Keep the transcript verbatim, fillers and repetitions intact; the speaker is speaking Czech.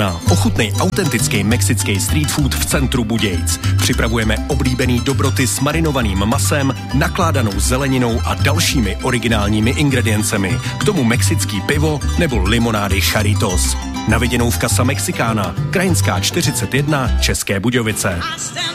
Ochutnej autentický mexický street food v centru Budějc. Připravujeme oblíbený dobroty s marinovaným masem, nakládanou zeleninou a dalšími originálními ingrediencemi. K tomu mexický pivo nebo limonády Charitos. Na viděnou v Casa Mexicana, Krajinská čtyřicet jedna, České Budějovice.